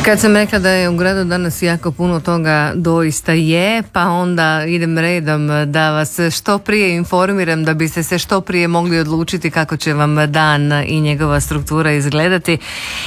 Kad sam rekla da je u gradu danas jako puno toga, doista je, pa onda idem redom da vas što prije informiram da biste se što prije mogli odlučiti kako će vam dan i njegova struktura izgledati.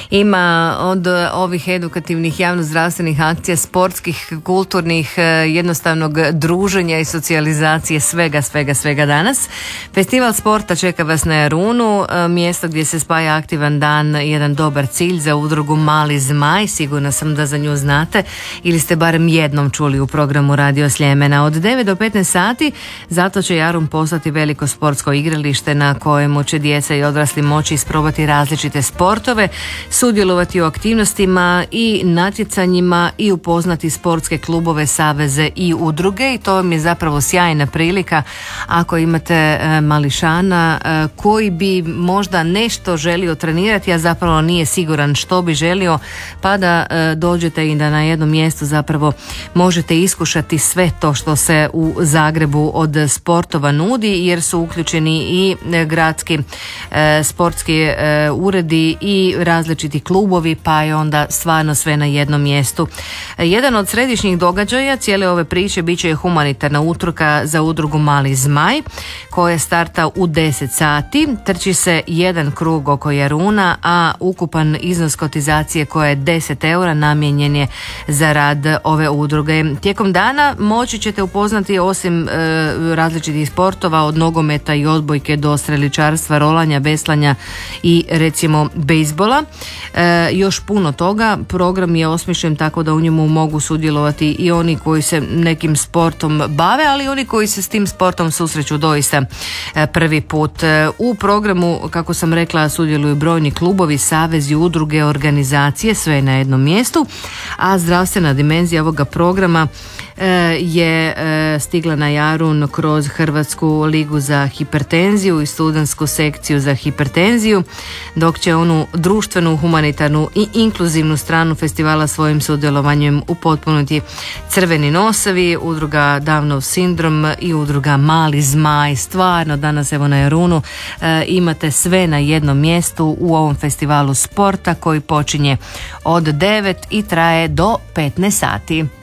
Ima od ovih edukativnih javnozdravstvenih akcija, sportskih, kulturnih, jednostavnog druženja i socijalizacije, svega danas. Festival sporta čeka vas na Jarunu, mjesto gdje se spaja aktivan dan, jedan dobar cilj za udrugu Mali zmaj. Sigurna sam da za nju znate ili ste barem jednom čuli u programu Radio Sljemena. Od 9 do 15 sati zato će Jarun postati veliko sportsko igralište na kojemu će djeca i odrasli moći isprobati različite sportove, sudjelovati u aktivnostima i natjecanjima i upoznati sportske klubove, saveze i udruge, i to vam je zapravo sjajna prilika ako imate mališana koji bi možda nešto želio trenirati, a zapravo nije siguran što bi želio, pa da dođete i da na jednom mjestu zapravo možete iskušati sve to što se u Zagrebu od sportova nudi, jer su uključeni i gradski sportski uredi i različiti klubovi, pa je onda stvarno sve na jednom mjestu. Jedan od središnjih događaja cijele ove priče bit će humanitarna utrka za udrugu Mali zmaj koja starta u 10 sati. Trči se jedan krug oko Jaruna, a ukupan iznos kotizacije koja je 10 eura namijenjen je za rad ove udruge. Tijekom dana moći ćete upoznati osim različitih sportova od nogometa i odbojke do streličarstva, rolanja, veslanja i recimo bejsbola. Još puno toga. Program je osmišljen tako da u njemu mogu sudjelovati i oni koji se nekim sportom bave, ali i oni koji se s tim sportom susreću doista prvi put. U programu, kako sam rekla, sudjeluju brojni klubovi, savezi, udruge, organizacije, sve na jednom mjestu, a zdravstvena dimenzija ovoga programa je stigla na Jarun kroz Hrvatsku ligu za hipertenziju i studentsku sekciju za hipertenziju, dok će onu društvenu, humanitarnu i inkluzivnu stranu festivala svojim sudjelovanjem upotpuniti Crveni nosevi, udruga Downov sindrom i udruga Mali zmaj. Stvarno danas evo na Jarunu imate sve na jednom mjestu u ovom festivalu sporta koji počinje od 9 i traje do 15 sati.